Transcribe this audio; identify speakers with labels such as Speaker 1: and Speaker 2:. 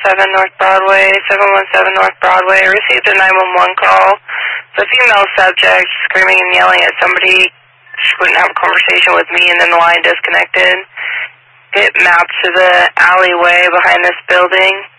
Speaker 1: North Broadway, 717 North Broadway. I received a 911 call. The female subject screaming and yelling at somebody. She wouldn't have a conversation with me, and then the line disconnected. It mapped to the alleyway behind this building.